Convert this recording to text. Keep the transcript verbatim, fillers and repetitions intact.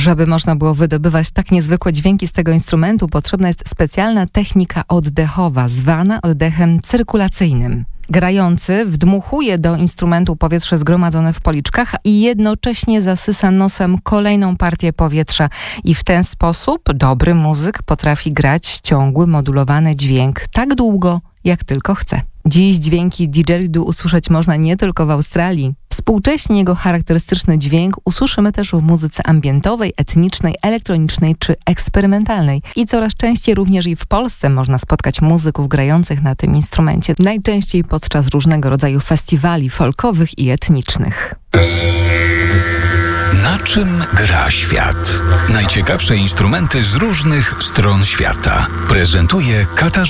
Żeby można było wydobywać tak niezwykłe dźwięki z tego instrumentu, potrzebna jest specjalna technika oddechowa, zwana oddechem cyrkulacyjnym. Grający wdmuchuje do instrumentu powietrze zgromadzone w policzkach i jednocześnie zasysa nosem kolejną partię powietrza. I w ten sposób dobry muzyk potrafi grać ciągły, modulowany dźwięk tak długo, jak tylko chce. Dziś dźwięki didżeridu usłyszeć można nie tylko w Australii. Współcześnie jego charakterystyczny dźwięk usłyszymy też w muzyce ambientowej, etnicznej, elektronicznej czy eksperymentalnej. I coraz częściej również i w Polsce można spotkać muzyków grających na tym instrumencie. Najczęściej podczas różnego rodzaju festiwali folkowych i etnicznych. Na czym gra świat? Najciekawsze instrumenty z różnych stron świata prezentuje Katarzyna